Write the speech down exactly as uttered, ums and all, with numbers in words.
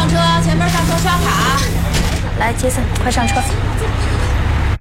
上车，前门上车刷卡。 来，杰森，快上车。